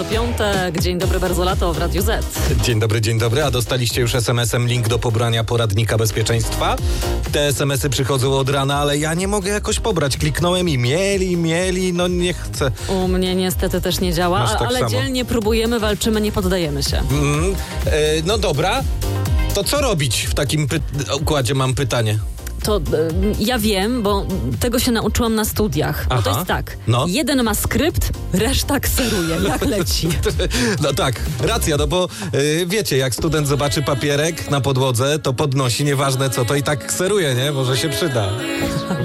to piątek. Dzień dobry, bardzo lato w Radiu Z. Dzień dobry. A dostaliście już SMS-em link do pobrania poradnika bezpieczeństwa? Te SMS-y przychodzą od rana, ale ja nie mogę jakoś pobrać. Kliknąłem i mieli, no nie chcę. U mnie niestety też nie działa, Masz tak ale samo. dzielnie próbujemy, walczymy, nie poddajemy się. No dobra, to co robić w takim układzie, mam pytanie. To ja wiem, bo tego się nauczyłam na studiach. Bo to Aha. jest tak, No. jeden ma skrypt, reszta kseruje, jak leci. No tak, racja, no bo wiecie, jak student zobaczy papierek na podłodze, to podnosi, nieważne co, to i tak kseruje, nie? Może się przyda.